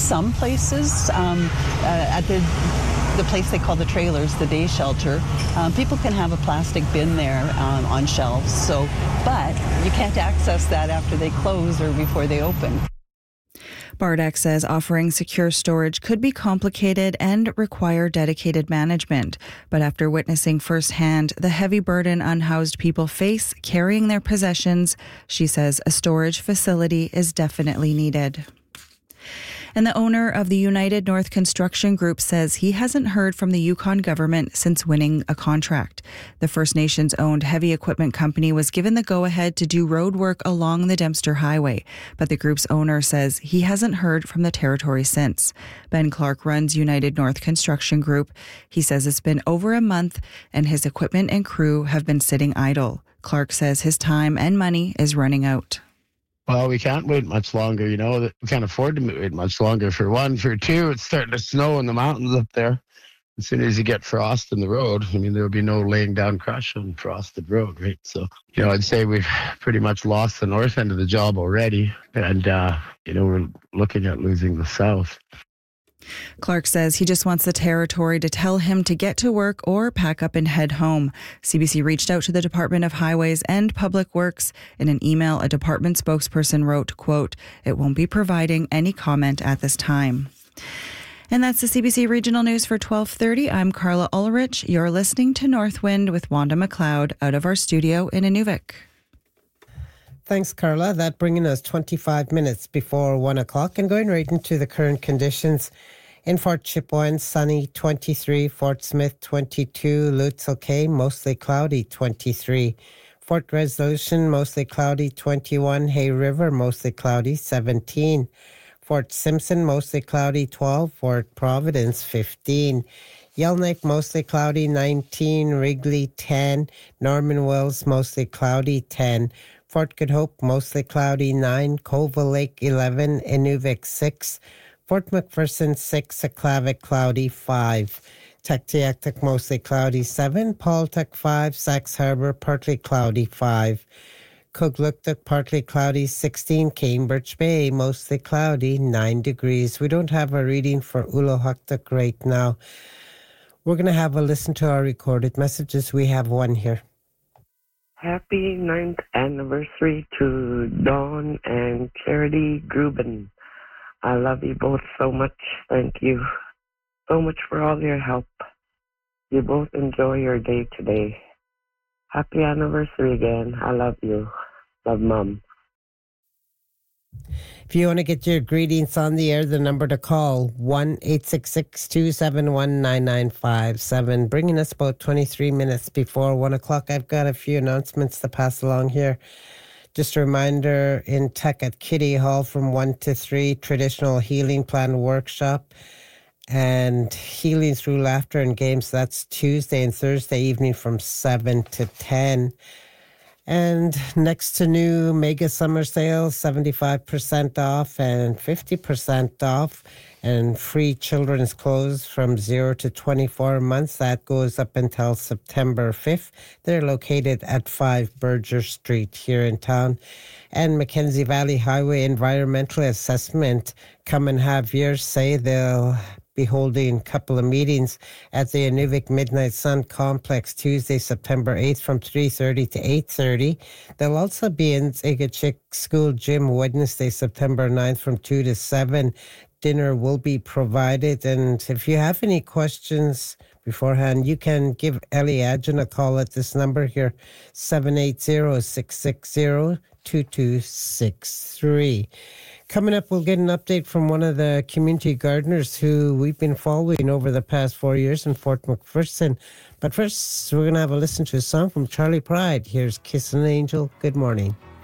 some places at the place they call the trailers, the day shelter, people can have a plastic bin there on shelves. So, but you can't access that after they close or before they open. Bardak says offering secure storage could be complicated and require dedicated management. But after witnessing firsthand the heavy burden unhoused people face carrying their possessions, she says a storage facility is definitely needed. And the owner of the United North Construction Group says he hasn't heard from the Yukon government since winning a contract. The First Nations-owned heavy equipment company was given the go-ahead to do road work along the Dempster Highway, but the group's owner says he hasn't heard from the territory since. Ben Clark runs United North Construction Group. He says it's been over a month and his equipment and crew have been sitting idle. Clark says his time and money is running out. Well, we can't wait much longer, we can't afford to wait much longer, for one. For two, it's starting to snow in the mountains up there. As soon as you get frost in the road, there'll be no laying down crush on frosted road, right? So, I'd say we've pretty much lost the north end of the job already. And, we're looking at losing the south. Clark says he just wants the territory to tell him to get to work or pack up and head home. CBC reached out to the Department of Highways and Public Works. In an email, a department spokesperson wrote, quote, "It won't be providing any comment at this time." And that's the CBC Regional News for 12:30. I'm Carla Ulrich. You're listening to Northwind with Wanda McLeod out of our studio in Inuvik. Thanks, Carla. That bringing us 25 minutes before 1 o'clock and going right into the current conditions. In Fort Chipewyan, sunny 23, Fort Smith 22, Lutz okay, mostly cloudy 23. Fort Resolution, mostly cloudy 21, Hay River, mostly cloudy 17. Fort Simpson, mostly cloudy 12, Fort Providence 15. Yellowknife, mostly cloudy 19, Wrigley 10, Norman Wells, mostly cloudy 10. Fort Good Hope, mostly cloudy 9, Colville Lake 11, Inuvik 6, Fort McPherson 6, Aklavik cloudy 5, Tuktoyaktuk mostly cloudy 7, Paultuck 5, Sax Harbor partly cloudy 5, Kugluktuk partly cloudy 16, Cambridge Bay mostly cloudy 9 degrees. We don't have a reading for Uluhaktuk right now. We're going to have a listen to our recorded messages. We have one here. Happy 9th anniversary to Dawn and Charity Gruben. I love you both so much. Thank you so much for all your help. You both enjoy your day today. Happy anniversary again. I love you. Love, Mom. If you want to get your greetings on the air, the number to call, 1-866-271-9957. Bringing us about 23 minutes before 1 o'clock. I've got a few announcements to pass along here. Just a reminder, in Tech at Kitty Hall from 1 to 3, traditional healing plan workshop and healing through laughter and games. That's Tuesday and Thursday evening from 7 to 10. And next to new mega summer sales, 75% off and 50% off, and free children's clothes from 0 to 24 months. That goes up until September 5th. They're located at 5 Berger Street here in town. And Mackenzie Valley Highway Environmental Assessment, come and have yours say. They'll be holding a couple of meetings at the Inuvik Midnight Sun Complex Tuesday, September 8th from 3:30 to 8:30. They'll also be in Igachik School Gym Wednesday, September 9th from 2 to 7. Dinner will be provided. And if you have any questions beforehand, you can give Ellie Adjan a call at this number here, 780-660-2263. Coming up, we'll get an update from one of the community gardeners who we've been following over the past 4 years in Fort McPherson. But first, we're going to have a listen to a song from Charlie Pride. Here's Kiss an Angel. Good morning.